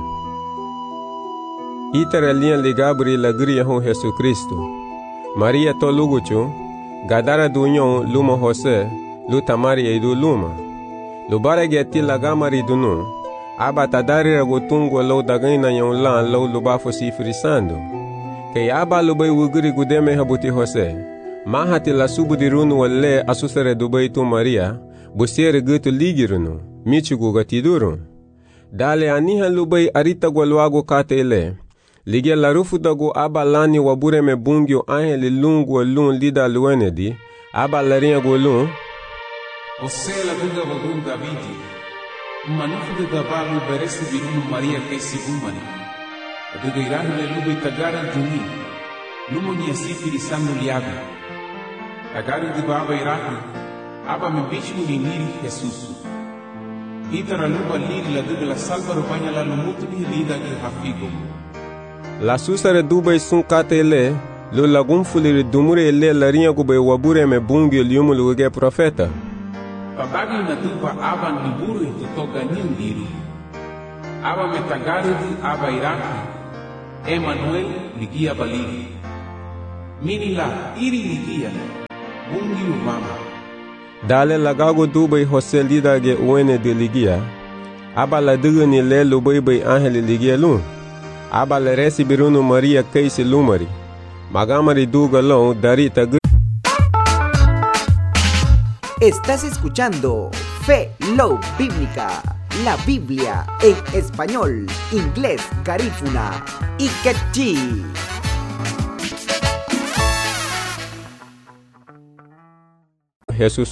Itara lian ligabri lagri hon Jesu Kristo. Maria to luguchu, gadara dunyon lumo Jose, lutamari eidu luma. Lubare geti lagamari dunu, aba tadari ragotungo lo dagaina yon lan lo lubafo sifrisando. Ke aba lubai wuguri gudeme habuti Jose, mahati la subudi runu wale asusere dubai tu Maria, busere gutu ligirunu, michugu gatiduru. Dale aniha lubai arita gwalwago kate ile, Ligia la rufu dago aba lani wabure me bungyo anhe lungu wa lun lida luenedi, aba larinha go lun. Ose la duga wagun Davidi, manufu de dabalu beresi birunu Maria kesi bumani. Aduga irahu le lubu itagara duni, lumo ni asifiri sangu liabi. Tagari di baba irahu, aba me bichu ni niri Jesusu. Itara luba liri la duga la salva rupanya la lumutu ni lida ki hafigo. La susare dubai sun kate le, lo lagum fuliri dumure le larinha gube wabure me bungi liumu luge profeta. Pabagi na tupa aba niburu itu toga nindiru. Aba metagarudu aba iraki. Emmanuel ligia baligi. Minila iri ligia. Bungi umama. Dale lagago dubai Jose lida ge uene de ligia. Aba la dugu ni le lubai bai angeli ligia lu. Aba la resi birunu Maria Keisi lumari. Magamari duga long dari tagu. Estás escuchando Fe Love Bíblica, la Biblia en español, inglés, garífuna y quechí. Jesús